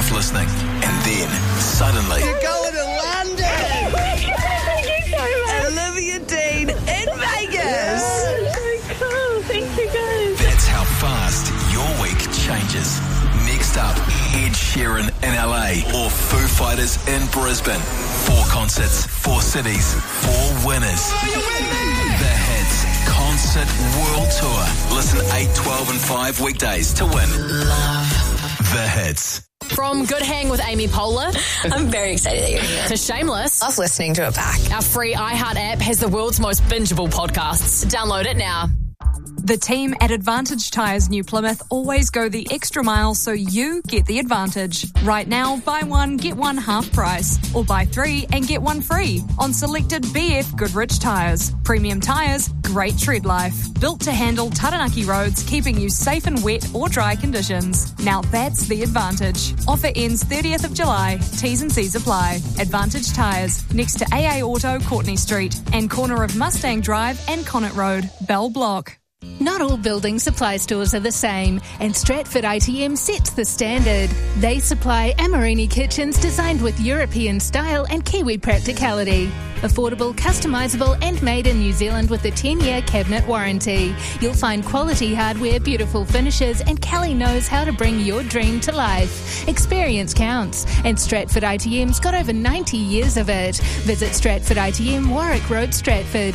was listening. And then, suddenly... You're going to London! Thank you so much. And Olivia Dean in Vegas! Oh, so cool. Thank you, guys. That's how fast your week changes. Next up, Ed Sheeran in LA or Foo Fighters in Brisbane. 4 concerts, 4 cities, 4 winners. The Hits Concert World Tour. Listen 8, 12 and 5 weekdays to win. Love The Hits. From Good Hang with Amy Poehler I'm very excited that you're here. to Shameless, Love listening to it back. our free iHeart app has the world's most bingeable podcasts. Download it now. The team at Advantage Tyres New Plymouth always go the extra mile so you get the advantage. Right now, buy one, get one half price. Or buy 3 and get 1 free on selected BF Goodrich tyres. Premium tyres, great tread life. Built to handle Taranaki roads, keeping you safe in wet or dry conditions. Now that's the advantage. Offer ends 30th of July. T's and C's apply. Advantage Tyres, next to AA Auto, Courtney Street, and corner of Mustang Drive and Connaught Road, Bell Block. Not all building supply stores are the same, and Stratford ITM sets the standard. They supply Amorini kitchens designed with European style and Kiwi practicality. Affordable, customisable and made in New Zealand with a 10-year cabinet warranty. You'll find quality hardware, beautiful finishes, and Kelly knows how to bring your dream to life. Experience counts, and Stratford ITM's got over 90 years of it. Visit Stratford ITM, Warwick Road, Stratford,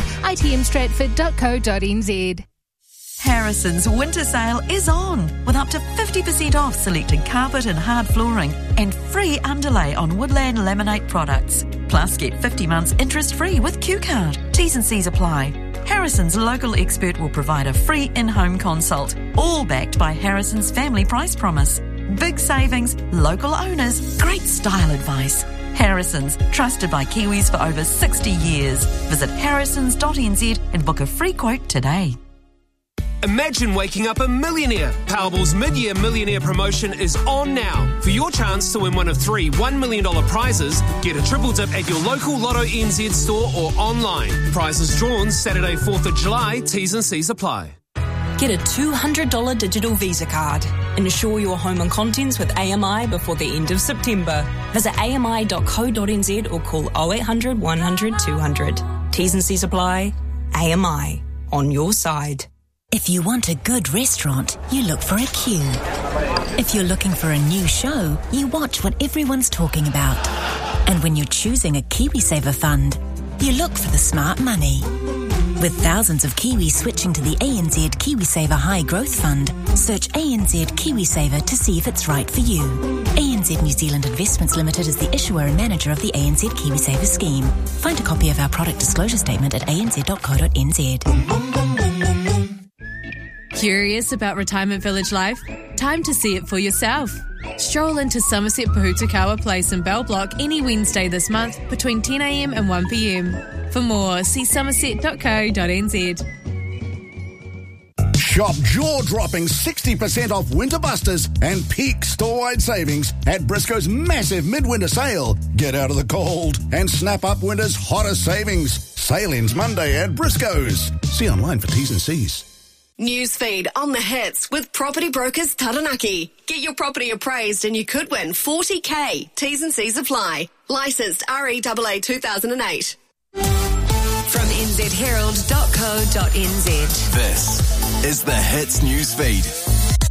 itmstratford.co.nz. Harrison's winter sale is on with up to 50% off selected carpet and hard flooring and free underlay on Woodland Laminate products. Plus get 50 months interest-free with Q-Card. T's and C's apply. Harrison's local expert will provide a free in-home consult, all backed by Harrison's Family Price Promise. Big savings, local owners, great style advice. Harrison's, trusted by Kiwis for over 60 years. Visit harrisons.nz and book a free quote today. Imagine waking up a millionaire. Powerball's mid-year millionaire promotion is on now. For your chance to win one of 3 $1 million prizes, get a triple dip at your local Lotto NZ store or online. Prizes drawn Saturday 4th of July. T's and C's apply. Get a $200 digital Visa card. Insure your home and contents with AMI before the end of September. Visit ami.co.nz or call 0800 100 200. T's and C's apply. AMI. On your side. If you want a good restaurant, you look for a queue. If you're looking for a new show, you watch what everyone's talking about. And when you're choosing a KiwiSaver fund, you look for the smart money. With thousands of Kiwis switching to the ANZ KiwiSaver High Growth Fund, search ANZ KiwiSaver to see if it's right for you. ANZ New Zealand Investments Limited is the issuer and manager of the ANZ KiwiSaver scheme. Find a copy of our product disclosure statement at anz.co.nz. Curious about retirement village life? Time to see it for yourself. Stroll into Somerset Pahutakawa Place in Bell Block any Wednesday this month between 10am and 1pm. For more, see somerset.co.nz. Shop jaw-dropping 60% off Winter Busters and peak store-wide savings at Briscoe's massive midwinter sale. Get out of the cold and snap up winter's hottest savings. Sale ends Monday at Briscoe's. See online for T's and C's. Newsfeed on the hits with Property Brokers Taranaki. Get your property appraised and you could win $40,000. T's and C's apply. Licensed REAA 2008. From nzherald.co.nz. This is the Hits Newsfeed.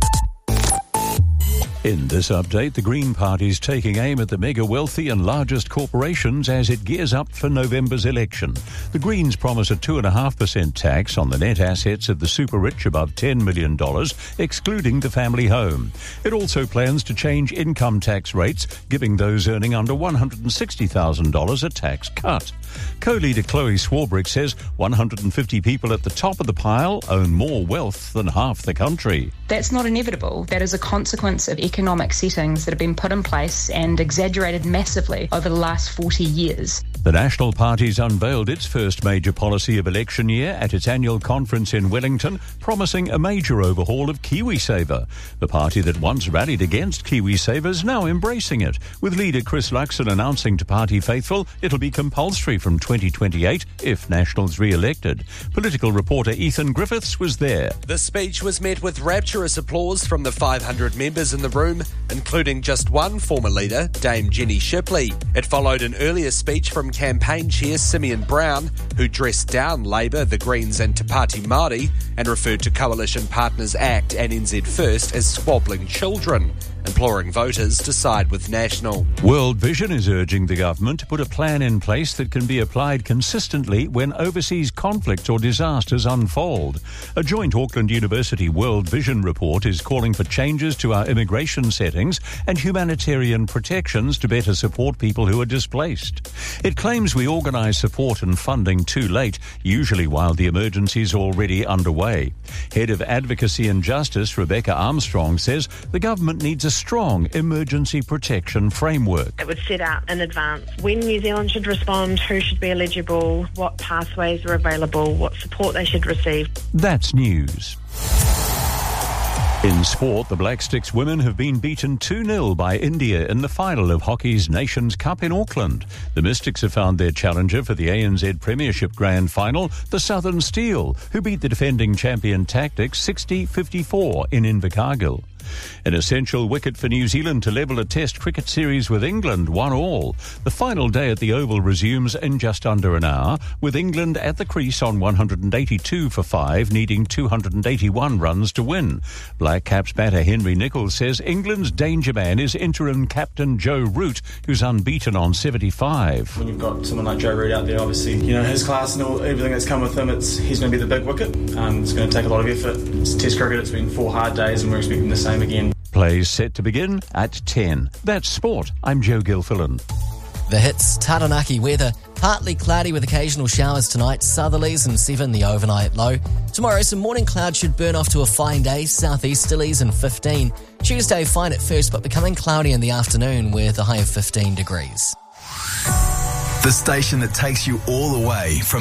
In this update, the Green Party's taking aim at the mega wealthy and largest corporations as it gears up for November's election. The Greens promise a 2.5% tax on the net assets of the super rich above $10 million, excluding the family home. It also plans to change income tax rates, giving those earning under $160,000 a tax cut. Co-leader Chloe Swarbrick says 150 people at the top of the pile own more wealth than half the country. That's not inevitable. That is a consequence of economic settings that have been put in place and exaggerated massively over the last 40 years. The National Party's unveiled its first major policy of election year at its annual conference in Wellington, promising a major overhaul of KiwiSaver. The party that once rallied against KiwiSaver is now embracing it, with leader Chris Luxon announcing to party faithful it'll be compulsory from 2028 if Nationals re-elected. Political reporter Ethan Griffiths was there. The speech was met with rapturous applause from the 500 members in the room, including just one former leader, Dame Jenny Shipley. It followed an earlier speech from campaign chair Simeon Brown, who dressed down Labour, the Greens and Te Pāti Māori and referred to Coalition Partners Act and NZ First as squabbling children, imploring voters to side with National. World Vision is urging the government to put a plan in place that can be applied consistently when overseas conflicts or disasters unfold. A joint Auckland University World Vision report is calling for changes to our immigration settings and humanitarian protections to better support people who are displaced. It claims we organise support and funding too late, usually while the emergency is already underway. Head of Advocacy and Justice, Rebecca Armstrong, says the government needs a strong emergency protection framework. It would set out in advance when New Zealand should respond, who should be eligible, what pathways are available, what support they should receive. That's news. In sport, the Black Sticks women have been beaten 2-0 by India in the final of hockey's Nations Cup in Auckland. The Mystics have found their challenger for the ANZ Premiership Grand Final, the Southern Steel, who beat the defending champion Tactics 60-54 in Invercargill. An essential wicket for New Zealand to level a Test cricket series with England, 1-1. The final day at the Oval resumes in just under an hour, with England at the crease on 182 for 5, needing 281 runs to win. Black Caps batter Henry Nicholls says England's danger man is interim captain Joe Root, who's unbeaten on 75. When you've got someone like Joe Root out there, obviously, you know, his class and everything that's come with him, he's going to be the big wicket. It's going to take a lot of effort. It's Test cricket, it's been 4 hard days and we're expecting the same again. Plays set to begin at 10. That's sport. I'm Joe Gilfillan. The hits, Taranaki weather, partly cloudy with occasional showers tonight, southerlies and 7 the overnight low. Tomorrow some morning clouds should burn off to a fine day, southeasterlies and 15. Tuesday fine at first but becoming cloudy in the afternoon with a high of 15 degrees. The station that takes you all the way from